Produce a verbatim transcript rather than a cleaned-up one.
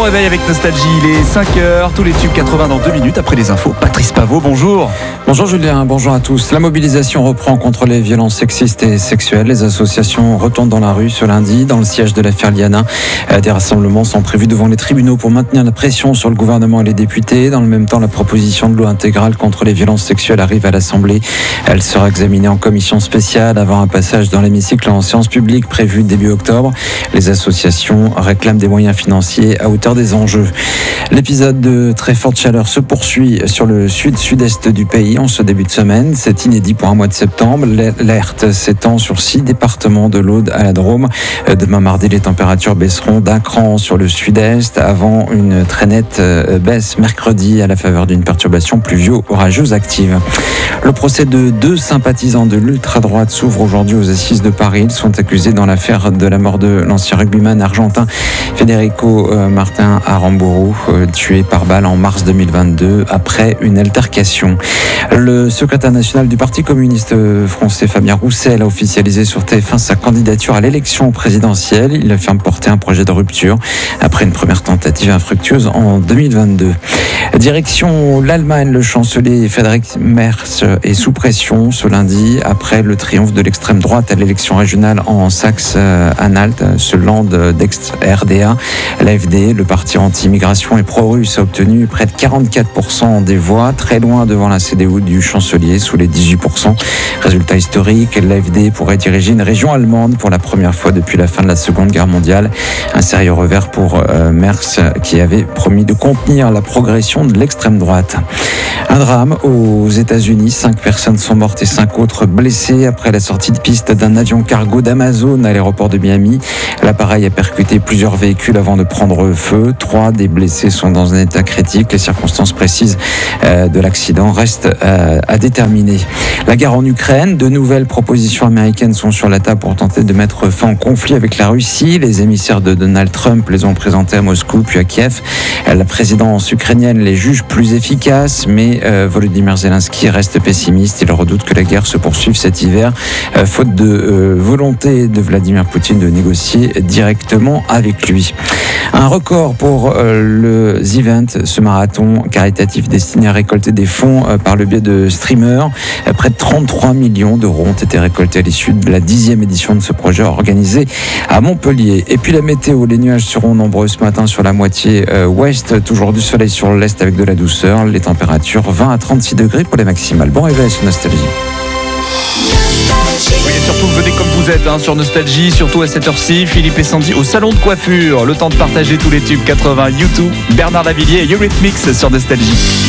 bon réveil avec Nostalgie, il est cinq heures, tous les tubes quatre-vingts dans deux minutes après les infos. Patrice Paveau, bonjour. Bonjour Julien, bonjour à tous. La mobilisation reprend contre les violences sexistes et sexuelles. Les associations retournent dans la rue ce lundi, dans le siège de l'affaire Liana. Des rassemblements sont prévus devant les tribunaux pour maintenir la pression sur le gouvernement et les députés. Dans le même temps, la proposition de loi intégrale contre les violences sexuelles arrive à l'Assemblée. Elle sera examinée en commission spéciale avant un passage dans l'hémicycle en séance publique prévue début octobre. Les associations réclament des moyens financiers à hauteur des enjeux. L'épisode de très forte chaleur se poursuit sur le sud-sud-est du pays en ce début de semaine. C'est inédit pour un mois de septembre. L'alerte s'étend sur six départements de l'Aude à la Drôme. Demain mardi, les températures baisseront d'un cran sur le sud-est avant une très nette baisse mercredi à la faveur d'une perturbation pluvio-orageuse active. Le procès de deux sympathisants de l'ultra-droite s'ouvre aujourd'hui aux assises de Paris. Ils sont accusés dans l'affaire de la mort de l'ancien rugbyman argentin Federico Martin Aramburu, tué par balle en mars deux mille vingt-deux après une altercation. Le secrétaire national du Parti communiste français Fabien Roussel a officialisé sur T F un sa candidature à l'élection présidentielle. Il affirme porter un projet de rupture après une première tentative infructueuse en deux mille vingt-deux. Direction l'Allemagne, le chancelier Friedrich Merz est sous pression ce lundi après le triomphe de l'extrême droite à l'élection régionale en Saxe-Anhalt, ce land d'ex-R D A. L'A F D, le parti anti-immigration et pro-russe, a obtenu près de quarante-quatre pour cent des voix, très loin devant la C D U du chancelier, sous les dix-huit pour cent. Résultat historique, l'A F D pourrait diriger une région allemande pour la première fois depuis la fin de la Seconde Guerre mondiale. Un sérieux revers pour euh, Merz, qui avait promis de contenir la progression de l'extrême droite. Un drame aux États-Unis. Cinq personnes sont mortes et cinq autres blessées après la sortie de piste d'un avion cargo d'Amazon à l'aéroport de Miami. L'appareil a percuté plusieurs véhicules avant de prendre feu. Trois des blessés sont dans un état critique. Les circonstances précises euh, de l'accident restent euh, à déterminer. La guerre en Ukraine. De nouvelles propositions américaines sont sur la table pour tenter de mettre fin au conflit avec la Russie. Les émissaires de Donald Trump les ont présentés à Moscou puis à Kiev. La présidence ukrainienne les juge plus efficaces, mais euh, Volodymyr Zelensky reste pessimiste. Il redoute que la guerre se poursuive cet hiver, euh, faute de euh, volonté de Vladimir Poutine de négocier directement avec lui. Un record pour euh, le The Event, ce marathon caritatif destiné à récolter des fonds euh, par le biais de streamers. Euh, près de trente-trois millions d'euros ont été récoltés à l'issue de la dixième édition de ce projet organisé à Montpellier. Et puis la météo, les nuages seront nombreux ce matin sur la moitié euh, ouest, toujours du soleil sur l'est avec de la douceur. Les températures vingt à trente-six degrés pour les maximales. Bon réveil sur Nostalgie. Oui, et surtout venez comme vous êtes hein, sur Nostalgie, surtout à cette heure-ci. Philippe et Sandy au salon de coiffure. Le temps de partager tous les tubes quatre-vingts YouTube, Bernard Lavilliers et Eurythmics sur Nostalgie.